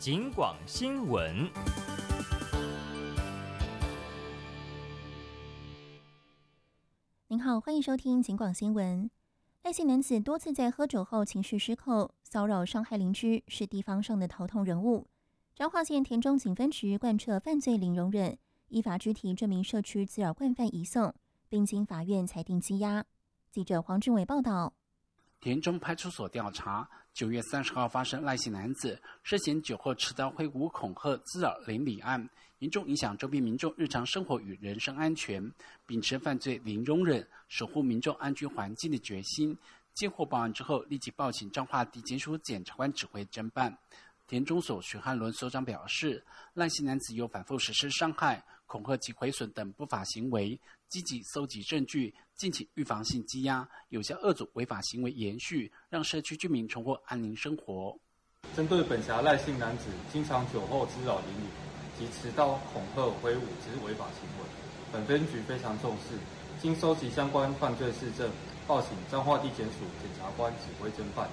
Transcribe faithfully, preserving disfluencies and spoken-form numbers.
警广新闻。 您好，欢迎收听警广新闻。赖姓男子多次在喝酒后情绪失控，骚扰伤害邻居，是地方上的头痛人物。彰化县田中警分局贯彻犯罪零容忍，依法拘提这名社区滋扰惯犯移送，并经法院裁定羁押。记者黄俊伟报道。 田中派出所调查，九月三十号发生赖姓男子涉嫌酒后持刀挥舞、恐吓、滋扰邻里案，严重影响周边民众日常生活与人身安全，秉持犯罪零容忍、守护民众安居环境的决心。接获报案之后，立即报请彰化地检署检察官指挥侦办。田中所许汉伦所长表示，赖姓男子有反复实施伤害、恐吓及毁损等不法行为，积极搜集证据，进行预防性羁押，有效遏阻违法行为延续，让社区居民重获安宁生活。 针对本辖赖姓男子经常酒后滋扰邻里及持刀恐吓、挥舞之违法行为，本分局非常重视，经收集相关犯罪事证，报请彰化地检署检察官指挥侦办。